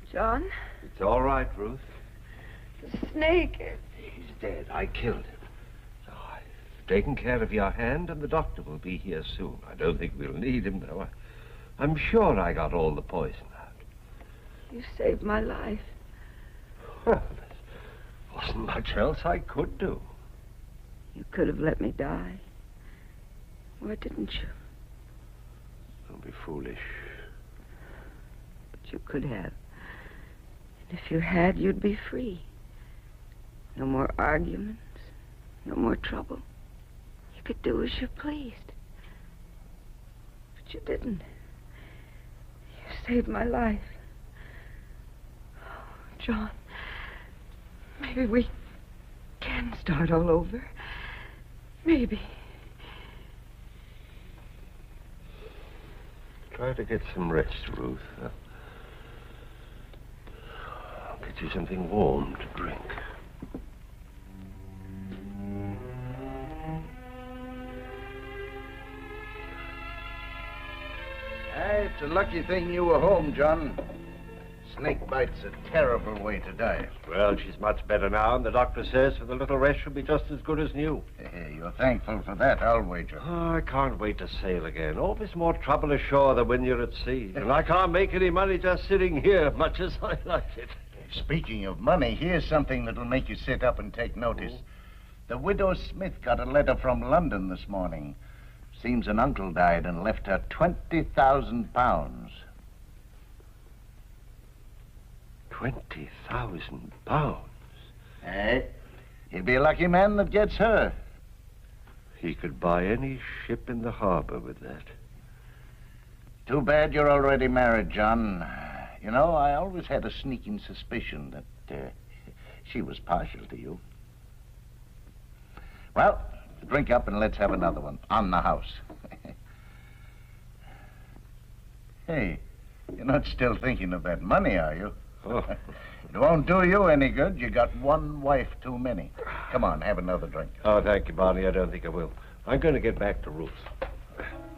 John? It's all right, Ruth. The snake. He's dead. I killed him. So I've taken care of your hand, and the doctor will be here soon. I don't think we'll need him, though. I'm sure I got all the poison out. You saved my life. Well, there wasn't much else I could do. You could have let me die. Why didn't you? Don't be foolish. But you could have. And if you had, you'd be free. No more arguments. No more trouble. You could do as you pleased. But you didn't. You saved my life. Oh, John, maybe we can start all over. Maybe. Try to get some rest, Ruth. I'll get you something warm to drink. It's a lucky thing you were home, John. Snake bite's a terrible way to die. Well, she's much better now, and the doctor says for the little rest she'll be just as good as new. You're thankful for that, I'll wager. Oh, I can't wait to sail again. Always more trouble ashore than when you're at sea. And I can't make any money just sitting here, much as I like it. Speaking of money, here's something that'll make you sit up and take notice. The widow Smith got a letter from London this morning. Seems an uncle died and left her 20,000 pounds. 20,000 pounds? Hey, he'll be a lucky man that gets her. He could buy any ship in the harbor with that. Too bad you're already married, John. You know, I always had a sneaking suspicion that she was partial to you. Well, drink up and let's have another one on the house. Hey, you're not still thinking of that money, are you? Oh. It won't do you any good. You got one wife too many. Come on, have another drink. Oh, thank you, Barney. I don't think I will. I'm going to get back to Ruth.